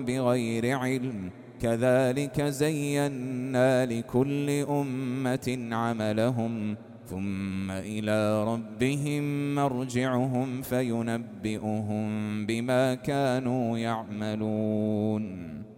بغير علم كذلك زينا لكل أمة عملهم ثم إلى ربهم مرجعهم فينبئهم بما كانوا يعملون.